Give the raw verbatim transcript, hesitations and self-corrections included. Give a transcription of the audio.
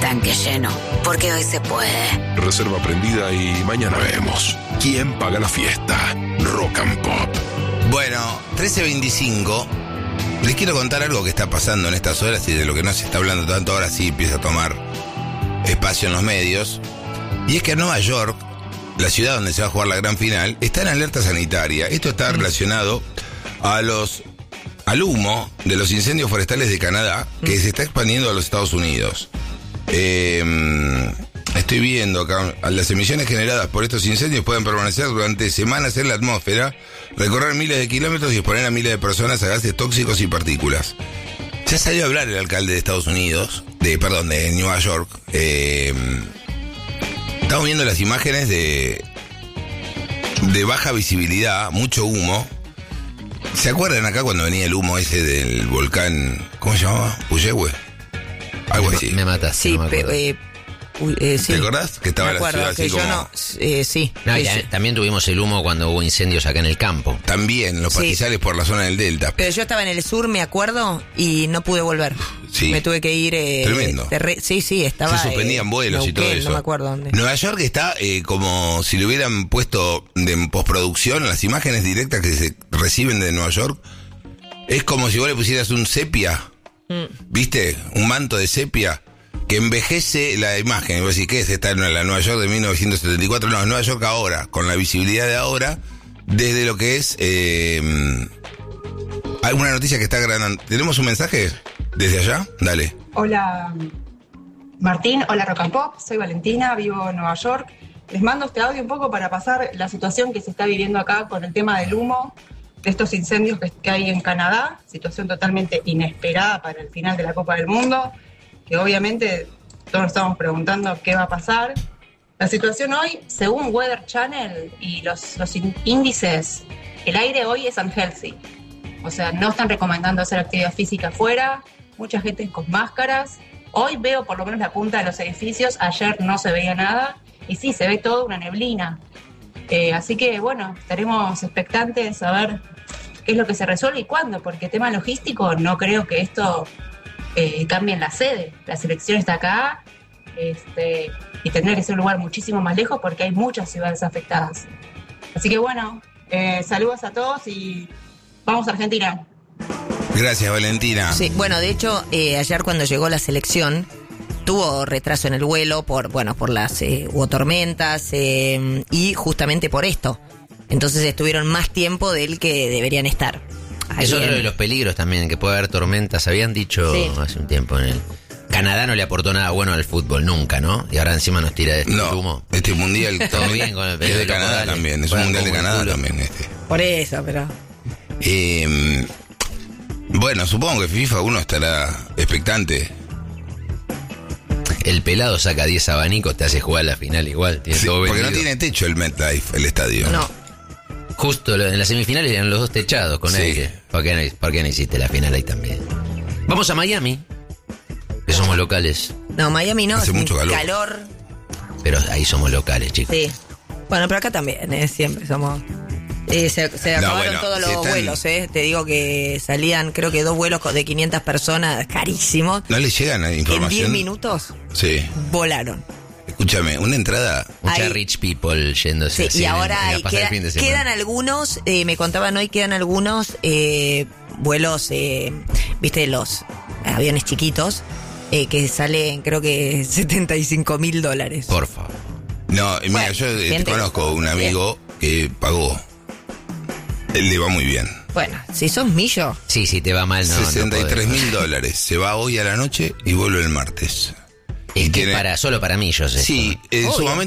tanque lleno, porque hoy se puede. Reserva prendida y mañana vemos. ¿Quién paga la fiesta? Rock and Pop. Bueno, trece veinticinco. Les quiero contar algo que está pasando en estas horas y de lo que no se está hablando tanto ahora sí empieza a tomar espacio en los medios. Y es que en Nueva York, la ciudad donde se va a jugar la gran final, está en alerta sanitaria. Esto está relacionado a los al humo de los incendios forestales de Canadá, que se está expandiendo a los Estados Unidos. Eh, estoy viendo acá, las emisiones generadas por estos incendios pueden permanecer durante semanas en la atmósfera, recorrer miles de kilómetros y exponer a miles de personas a gases tóxicos y partículas. Ya salió a hablar el alcalde de Estados Unidos, de perdón, de Nueva York. Eh, estamos viendo las imágenes de de baja visibilidad, mucho humo. ¿Se acuerdan acá cuando venía el humo ese del volcán, ¿cómo se llamaba? Puyehue. Algo así. Me matas. Sí, no pero... Eh, uy, eh, sí. ¿Te acordás? Que estaba me acuerdo, la ciudad que así yo como... no, eh, sí. No, que y sí. también tuvimos el humo cuando hubo incendios acá en el campo. También, los Sí. pastizales por la zona del Delta. Pero yo estaba en el sur, me acuerdo, y no pude volver. Sí. Me tuve que ir... Eh, Tremendo. de re- sí, sí, estaba... Se suspendían eh, vuelos y todo Neuquén, eso. No me acuerdo dónde. Nueva York está eh, como si le hubieran puesto de en postproducción las imágenes directas que se reciben de Nueva York. Es como si vos le pusieras un sepia, mm. ¿viste? Un manto de sepia que envejece la imagen. Y vos decís, ¿qué es esta en la Nueva York de mil novecientos setenta y cuatro? No, es Nueva York ahora, con la visibilidad de ahora, desde lo que es... Eh, alguna noticia que está agrandando. ¿Tenemos un mensaje desde allá? Dale. Hola Martín, hola Rock and Pop, soy Valentina, vivo en Nueva York. Les mando este audio un poco para pasar la situación que se está viviendo acá con el tema del humo, de estos incendios que, que hay en Canadá, situación totalmente inesperada para el final de la Copa del Mundo, que obviamente todos nos estamos preguntando qué va a pasar. La situación hoy, según Weather Channel y los, los índices, el aire hoy es unhealthy. O sea, no están recomendando hacer actividad física afuera, mucha gente con máscaras. Hoy veo por lo menos la punta de los edificios, ayer no se veía nada, y sí, se ve toda una neblina. Eh, así que, bueno, estaremos expectantes a ver qué es lo que se resuelve y cuándo, porque tema logístico no creo que esto eh, cambie en la sede. La selección está acá este, y tendría que ser un lugar muchísimo más lejos porque hay muchas ciudades afectadas. Así que, bueno, eh, saludos a todos y vamos a Argentina. Gracias, Valentina. Sí, bueno, de hecho, eh, ayer cuando llegó la selección, tuvo retraso en el vuelo por, bueno, por las, eh, hubo tormentas eh, y justamente por esto. Entonces estuvieron más tiempo del que deberían estar. Ahí Es otro en... de los peligros también, que puede haber tormentas. Habían dicho Sí. hace un tiempo en el... Canadá no le aportó nada bueno al fútbol, nunca, ¿no? Y ahora encima nos tira este No, humo. este mundial Todo bien con el es de loco, Canadá dale. también, es un Juegan mundial de como el Canadá culo. también este. Por eso, pero... Eh, bueno, supongo que FIFA uno estará expectante. El pelado saca diez abanicos, te hace jugar la final igual. Tiene Sí, todo porque no vendido. tiene techo el MetLife, el estadio. No. Justo lo- en las semifinales eran los dos techados con Sí. aire. ¿Por qué, no, ¿Por qué no hiciste la final ahí también? Vamos a Miami, que somos locales. No, Miami no, Hace es un mucho calor. calor. Pero ahí somos locales, chicos. Sí. Bueno, pero acá también, ¿eh? Siempre somos... Eh, se se No, acabaron bueno, todos si los están- vuelos, ¿eh? Te digo que salían, creo que dos vuelos de quinientas personas, carísimos. ¿No le llegan a En información? diez minutos Sí. volaron. Escúchame, una entrada... Mucha Ahí- rich people yéndose Sí, así y en- ahora en- a hay- pasar el queda- fin de semana. quedan algunos, eh, me contaban hoy, quedan algunos eh, vuelos, eh, viste, los aviones chiquitos, eh, que salen creo que setenta y cinco mil dólares. Por favor. No, mira, Bueno, yo eh, gente- conozco un amigo que pagó. Él le va muy bien. Bueno, si sos millo, Sí, si te va mal, no. sesenta y tres no mil dólares. Se va hoy a la noche y vuelve el martes. podés. Es y que tiene- para, solo para mí, yo sé. Sí, en su Obvio. momento